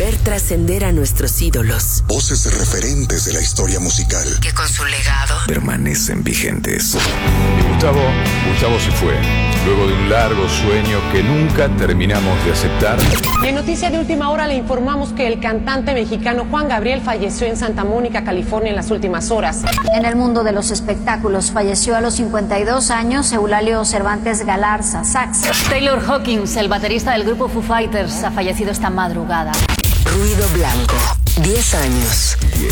ver trascender a nuestros ídolos. Voces referentes de la historia musical Que con su legado permanecen vigentes. Y Gustavo se fue, luego de un largo sueño que nunca terminamos de aceptar. Y en noticia de última hora le informamos que el cantante mexicano Juan Gabriel falleció en Santa Mónica, California, en las últimas horas. En el mundo de los espectáculos falleció a los 52 años Eulalio Cervantes Galarza, sax. Taylor Hawkins, el baterista del grupo Foo Fighters, ha fallecido esta madrugada. Ruido Blanco, 10 años.